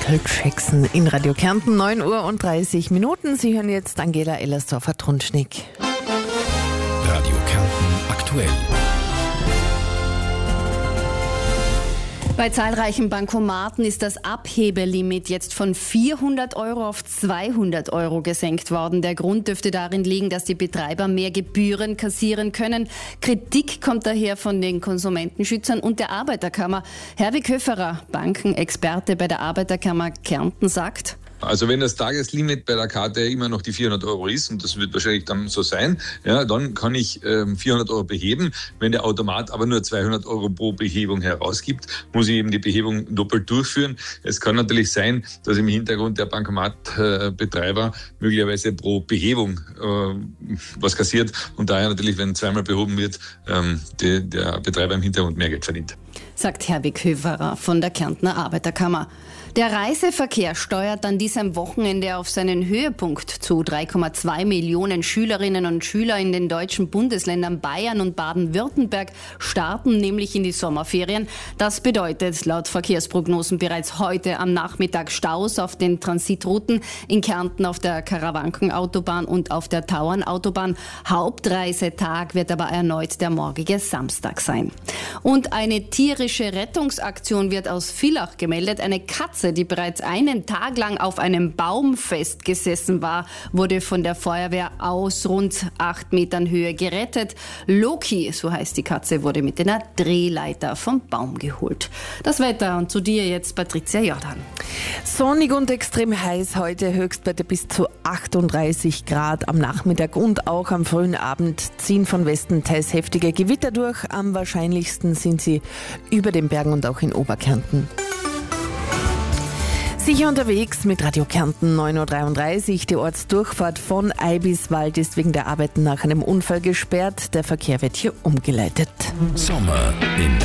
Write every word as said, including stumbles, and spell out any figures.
Michael Jackson in Radio Kärnten, neun Uhr und dreißig Minuten. Sie hören jetzt Angela Ellersdorfer-Trunschnick. Radio Kärnten aktuell. Bei zahlreichen Bankomaten ist das Abhebelimit jetzt von vierhundert Euro auf zweihundert Euro gesenkt worden. Der Grund dürfte darin liegen, dass die Betreiber mehr Gebühren kassieren können. Kritik kommt daher von den Konsumentenschützern und der Arbeiterkammer. Herwig Höferer, Bankenexperte bei der Arbeiterkammer Kärnten, sagt: Also wenn das Tageslimit bei der Karte immer noch die vierhundert Euro ist, und das wird wahrscheinlich dann so sein, ja, dann kann ich ähm, vierhundert Euro beheben. Wenn der Automat aber nur zweihundert Euro pro Behebung herausgibt, muss ich eben die Behebung doppelt durchführen. Es kann natürlich sein, dass im Hintergrund der Bankomatbetreiber äh, möglicherweise pro Behebung äh, was kassiert und daher natürlich, wenn zweimal behoben wird, ähm, die, der Betreiber im Hintergrund mehr Geld verdient. Sagt Herwig Höferer von der Kärntner Arbeiterkammer. Der Reiseverkehr steuert an diesem Wochenende auf seinen Höhepunkt zu. drei Komma zwei Millionen Schülerinnen und Schüler in den deutschen Bundesländern Bayern und Baden-Württemberg starten nämlich in die Sommerferien. Das bedeutet laut Verkehrsprognosen bereits heute am Nachmittag Staus auf den Transitrouten in Kärnten auf der Karawankenautobahn und auf der Tauernautobahn. Hauptreisetag wird aber erneut der morgige Samstag sein. Und eine tierische Rettungsaktion wird aus Villach gemeldet. Eine Katze, die bereits einen Tag lang auf einem Baum festgesessen war, wurde von der Feuerwehr aus rund acht Metern Höhe gerettet. Loki, so heißt die Katze, wurde mit einer Drehleiter vom Baum geholt. Das Wetter, und zu dir jetzt Patricia Jordan. Sonnig und extrem heiß heute, Höchstwerte bis zu achtunddreißig Grad am Nachmittag und auch am frühen Abend ziehen von Westen teils heftige Gewitter durch. Am wahrscheinlichsten sind sie über den Bergen und auch in Oberkärnten. Sicher unterwegs mit Radio Kärnten, neun Uhr dreiunddreißig. Die Ortsdurchfahrt von Eibiswald ist wegen der Arbeiten nach einem Unfall gesperrt. Der Verkehr wird hier umgeleitet. Sommer in